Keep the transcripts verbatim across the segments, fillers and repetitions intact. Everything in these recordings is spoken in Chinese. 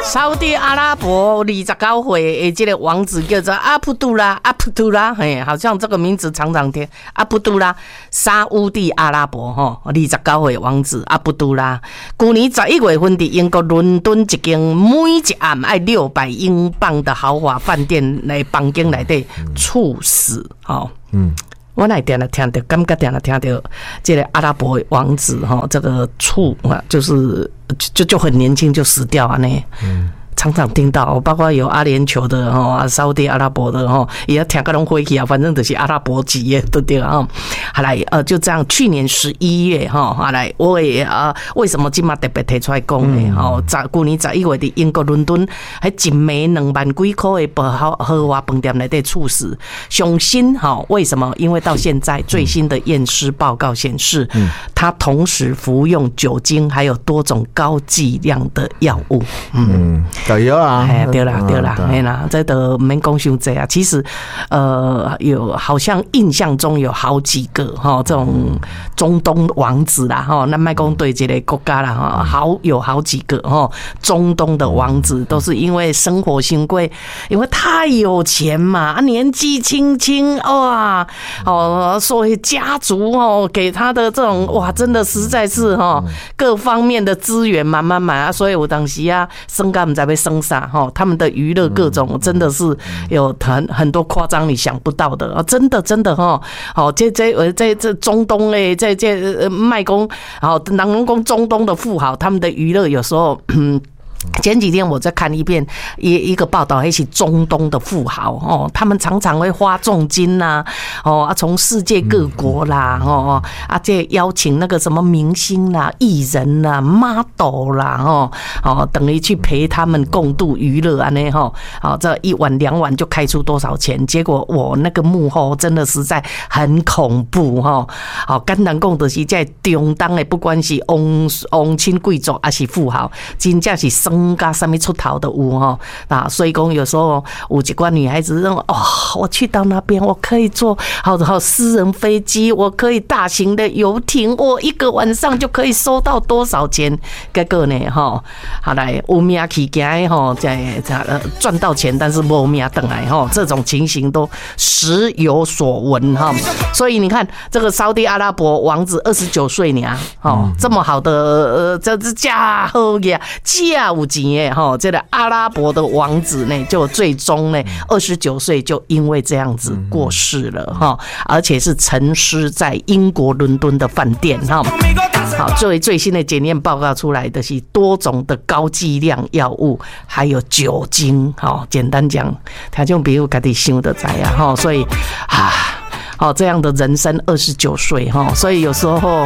沙特阿拉伯二十九岁的这个王子叫做阿卜杜拉，阿卜杜拉，嘿，好像这个名字常常听。阿卜杜拉，沙烏地阿拉伯吼，二十九岁王子阿卜杜拉，去年十一月份伫英国伦敦一间每一晚爱六百英镑的豪华饭店来房间内底猝死，吼，嗯。我那点了听到，感觉点了听到，这个阿拉伯王子哈，这个处啊，就是就就很年轻就死掉啊呢。嗯，常常听到，包括有阿联酋的哈，沙特阿拉伯的哈，也要听个拢回去啊，反正就是阿拉伯籍的对对啊。好来，呃，就这样，去年十一月哈，好来，我也啊，为什么今嘛特别提出来讲呢？吼，十去年十一月伫英国伦敦，还一枚两万几块的豪豪华饭店内底猝死，上新哈？为什么？因为到现在最新的验尸报告显示，嗯，他同时服用酒精还有多种高剂量的药物。嗯， 对啊， 哎，对啦，对啦，哎啦，这都免讲伤济啊。其实，呃，有好像印象中有好几个哈，这种中东王子啦哈，那麦公对这类国家啦哈，好有好几个哈，中东的王子都是因为生活辛贵，因为太有钱嘛，年纪轻轻哇，哦，所以家族哦给他的这种哇，真的实在是哈，各方面的资源满满满啊，所以我当时啊，生干不知要生啥哈，他们的娱乐各种真的是有很很多夸张你想不到的啊，真的真的哈，好这这呃这这中东诶，在这卖公，好人拢讲中东的富豪，他们的娱乐有时候嗯。前几天我在看一遍一一个报道，还是中东的富豪哦，他们常常会花重金呐、啊，哦啊，从世界各国啦，哦啊，这邀请那个什么明星啦、艺人啦、model 啦，哦哦，等于去陪他们共度娱乐啊，呢哈，哦，这一晚两晚就开出多少钱？结果我那个幕后真的实在很恐怖哈，好，简单讲就是在中东的，不管是王王亲贵族还是富豪，真正是生加什么出头的有哈啊，所以讲有时候有几个女孩子认为哦，我去到那边我可以坐好好私人飞机，我可以大型的游艇，我一个晚上就可以收到多少钱？结果呢哈，好来有命去行哈，在在赚到钱，但是无命回来哈，这种情形都时有所闻哈。所以你看这个沙特阿拉伯王子二十九岁呢，哦，这么好的呃，这这嫁好呀，嫁有钱耶哈，这个阿拉伯的王子呢，就最终呢二十九岁就因为这样子过世了哈，而且是沉尸在英国伦敦的饭店哈。好，作为最新的检验报告出来的是多种的高剂量药物，还有酒精。好，简单讲，他就比如自己想的知啊哈，所以啊。哦，这样的人生二十九岁哈，所以有时候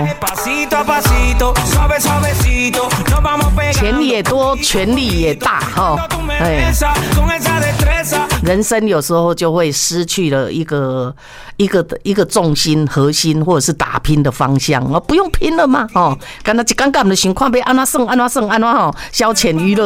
钱也多，权力也大哈，哎，人生有时候就会失去了一个一个一个重心、核心或者是打拼的方向哦，不用拼了嘛哦，刚才一刚刚的情况被安怎算安怎算安怎吼，消遣娱乐。